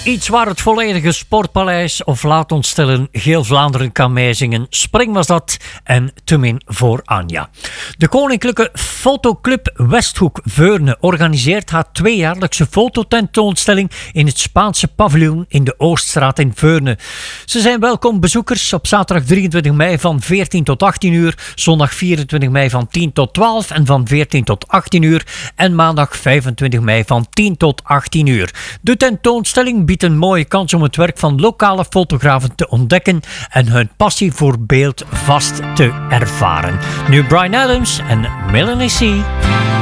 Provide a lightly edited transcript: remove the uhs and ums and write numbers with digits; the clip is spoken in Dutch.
Iets waar het volledige Sportpaleis, of laat ons stellen, Geel Vlaanderen kan meezingen. Spring was dat en te min voor Anja. De Koninklijke Fotoclub Westhoek Veurne organiseert haar tweejaarlijkse fototentoonstelling in het Spaanse paviljoen in de Ooststraat in Veurne. Ze zijn welkom bezoekers op zaterdag 23 mei van 14 tot 18 uur, zondag 24 mei van 10 tot 12 en van 14 tot 18 uur en maandag 25 mei van 10 tot 18 uur. De tentoonstelling biedt een mooie kans om het werk van lokale fotografen te ontdekken en hun passie voor beeld vast te ervaren. Nu Bryan Adams en Melanie C.